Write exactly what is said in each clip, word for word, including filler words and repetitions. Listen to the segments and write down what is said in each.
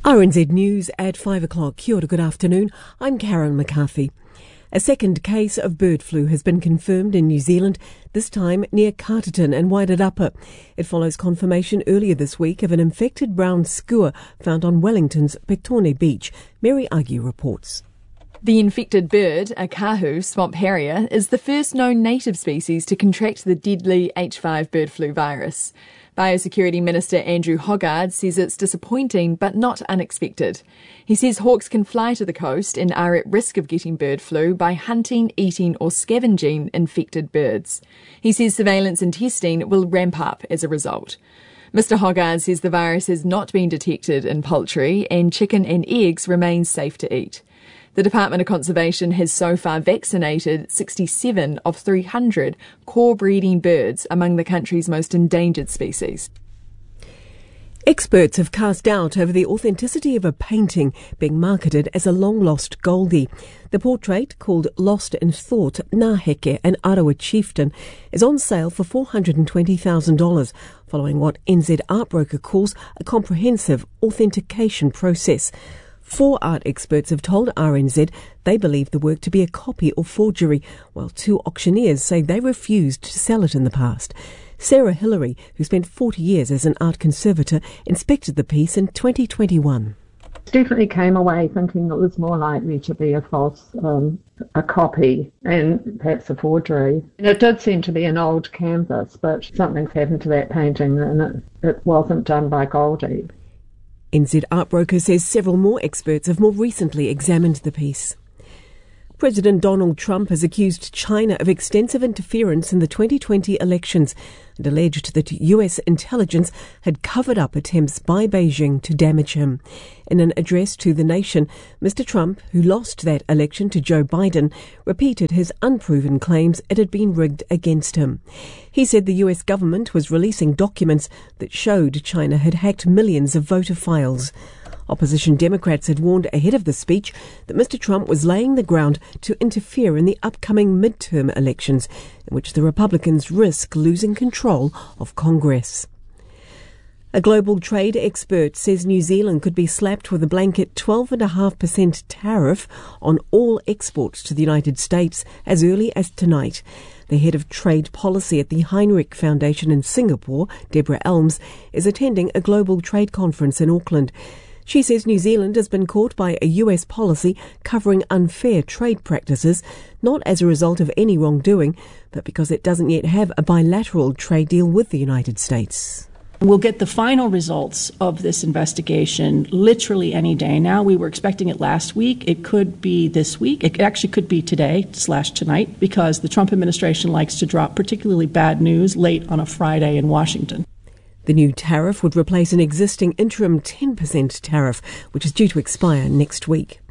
R N Z News at five o'clock. Kia ora, good afternoon. I'm Karen McCarthy. A second case of bird flu has been confirmed in New Zealand, this time near Carterton and Wairarapa. It follows confirmation earlier this week of an infected brown skua found on Wellington's Petone Beach. Mary Aggie reports. The infected bird, a kahu swamp harrier, is the first known native species to contract the deadly H five bird flu virus. Biosecurity Minister Andrew Hoggard says it's disappointing but not unexpected. He says hawks can fly to the coast and are at risk of getting bird flu by hunting, eating or scavenging infected birds. He says surveillance and testing will ramp up as a result. Mister Hoggard says the virus has not been detected in poultry and chicken and eggs remain safe to eat. The Department of Conservation has so far vaccinated sixty-seven of three hundred core breeding birds among the country's most endangered species. Experts have cast doubt over the authenticity of a painting being marketed as a long-lost Goldie. The portrait, called Lost in Thought, Ngā Heke, an Arawa chieftain, is on sale for four hundred twenty thousand dollars, following what N Z Art Broker calls a comprehensive authentication process. Four art experts have told R N Z they believe the work to be a copy or forgery, while two auctioneers say they refused to sell it in the past. Sarah Hillary, who spent forty years as an art conservator, inspected the piece in twenty twenty-one. Definitely came away thinking it was more likely to be a false, um, a copy and perhaps a forgery. And it did seem to be an old canvas, but something's happened to that painting and it, it wasn't done by Goldie. N Z Art Broker says several more experts have more recently examined the piece. President Donald Trump has accused China of extensive interference in the twenty twenty elections and alleged that U S intelligence had covered up attempts by Beijing to damage him. In an address to the nation, Mister Trump, who lost that election to Joe Biden, repeated his unproven claims it had been rigged against him. He said the U S government was releasing documents that showed China had hacked millions of voter files. Opposition Democrats had warned ahead of the speech that Mister Trump was laying the ground to interfere in the upcoming midterm elections, in which the Republicans risk losing control of Congress. A global trade expert says New Zealand could be slapped with a blanket twelve point five percent tariff on all exports to the United States as early as tonight. The head of trade policy at the Heinrich Foundation in Singapore, Deborah Elms, is attending a global trade conference in Auckland. She says New Zealand has been caught by a U S policy covering unfair trade practices, not as a result of any wrongdoing, but because it doesn't yet have a bilateral trade deal with the United States. We'll get the final results of this investigation literally any day now. We were expecting it last week. It could be this week. It actually could be today slash tonight because the Trump administration likes to drop particularly bad news late on a Friday in Washington. The new tariff would replace an existing interim ten percent tariff, which is due to expire next week.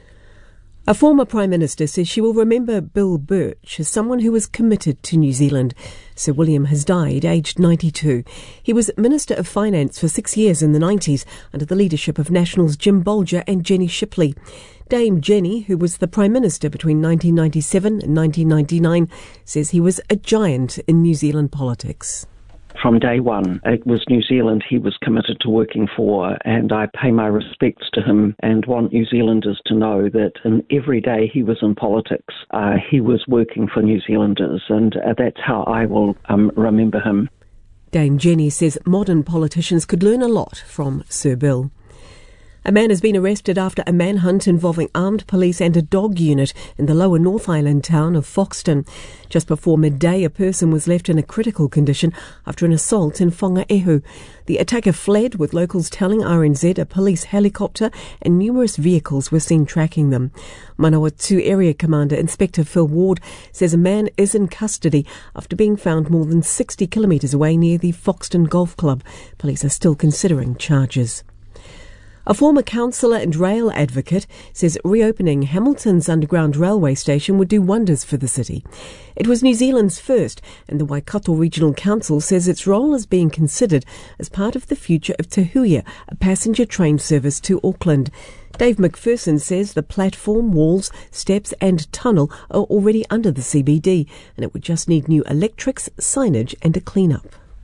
A former Prime Minister says she will remember Bill Birch as someone who was committed to New Zealand. Sir William has died, aged ninety-two. He was Minister of Finance for six years in the nineties under the leadership of Nationals Jim Bolger and Jenny Shipley. Dame Jenny, who was the Prime Minister between nineteen ninety-seven and nineteen ninety-nine, says he was a giant in New Zealand politics. From day one, it was New Zealand he was committed to working for, and I pay my respects to him and want New Zealanders to know that in every day he was in politics, uh, he was working for New Zealanders, and uh, that's how I will um, remember him. Dame Jenny says modern politicians could learn a lot from Sir Bill. A man has been arrested after a manhunt involving armed police and a dog unit in the lower North Island town of Foxton. Just before midday, a person was left in a critical condition after an assault in Whangaehu. The attacker fled, with locals telling R N Z a police helicopter and numerous vehicles were seen tracking them. Manawatu Area Commander Inspector Phil Ward says a man is in custody after being found more than sixty kilometres away near the Foxton Golf Club. Police are still considering charges. A former councillor and rail advocate says reopening Hamilton's underground railway station would do wonders for the city. It was New Zealand's first, and the Waikato Regional Council says its role is being considered as part of the future of Te Huia, a passenger train service to Auckland. Dave McPherson says the platform, walls, steps and tunnel are already under the C B D, and it would just need new electrics, signage and a clean-up.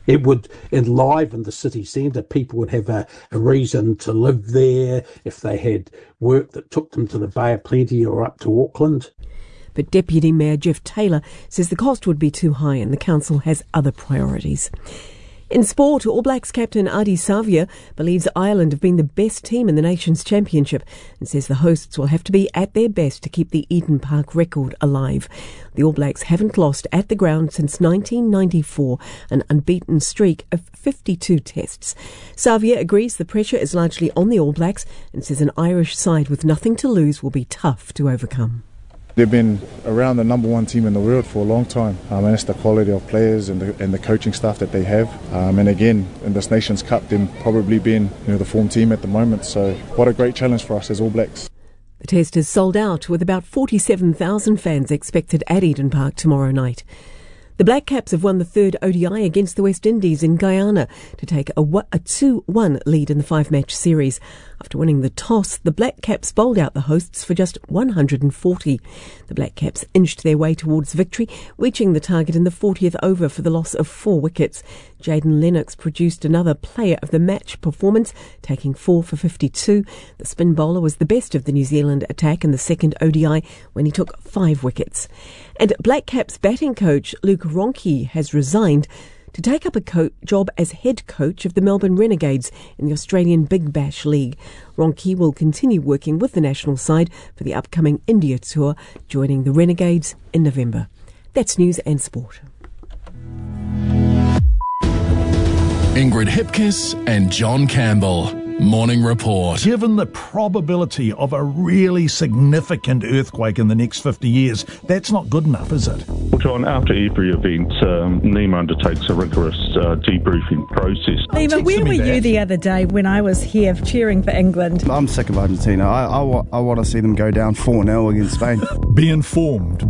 It would enliven the city centre. People would have a, a reason to live there if they had work that took them to the Bay of Plenty or up to Auckland. But Deputy Mayor Jeff Taylor says the cost would be too high and the council has other priorities. In sport, All Blacks captain Ardie Savea believes Ireland have been the best team in the Nations Championship and says the hosts will have to be at their best to keep the Eden Park record alive. The All Blacks haven't lost at the ground since nineteen ninety-four, an unbeaten streak of fifty-two tests. Savea agrees the pressure is largely on the All Blacks and says an Irish side with nothing to lose will be tough to overcome. They've been around the number one team in the world for a long time, um, and it's the quality of players and the, and the coaching staff that they have. Um, and again, in this Nations Cup, them probably being you know the form team at the moment. So what a great challenge for us as All Blacks. The test is sold out with about forty-seven thousand fans expected at Eden Park tomorrow night. The Black Caps have won the third O D I against the West Indies in Guyana to take a two one lead in the five-match series. After winning the toss, the Black Caps bowled out the hosts for just one hundred forty. The Black Caps inched their way towards victory, reaching the target in the fortieth over for the loss of four wickets. Jayden Lennox produced another player of the match performance, taking four for fifty-two. The spin bowler was the best of the New Zealand attack in the second O D I when he took five wickets. And Black Caps batting coach Luke Ronchi has resigned to take up a co- job as head coach of the Melbourne Renegades in the Australian Big Bash League. Ronchi will continue working with the national side for the upcoming India tour, joining the Renegades in November. That's news and sport. Ingrid Hipkiss and John Campbell. Morning Report. Given the probability of a really significant earthquake in the next fifty years, that's not good enough, is it? Well, John, after every event, um, NEMA undertakes a rigorous uh, debriefing process. Nima, where were you the other day when I was here cheering for England? I'm sick of Argentina. I, I, I want to see them go down four nil against Spain. Be informed.